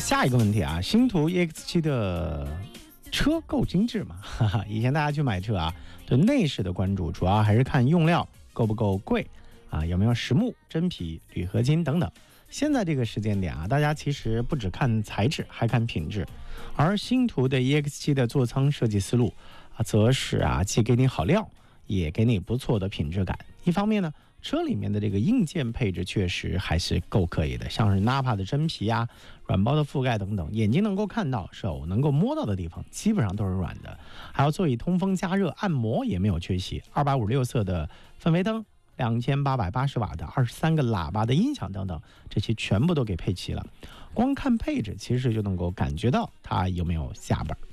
下一个问题啊，星途 EX7 的车够精致吗？哈哈，以前大家去买车啊，对内饰的关注主要还是看用料够不够贵啊，有没有实木、真皮、铝合金等等。现在这个时间点啊，大家其实不只看材质，还看品质。而星途的 EX7 的座舱设计思路啊，则是既给你好料，也给你不错的品质感。一方面呢，车里面的这个硬件配置确实还是够可以的，像是 Nappa 的真皮啊、软包的覆盖等等，眼睛能够看到、手能够摸到的地方，基本上都是软的。还有座椅通风、加热、按摩也没有缺席，256色的氛围灯。2880瓦的23个喇叭的音响等等，这些全部都给配齐了。光看配置，其实就能够感觉到它有没有下本。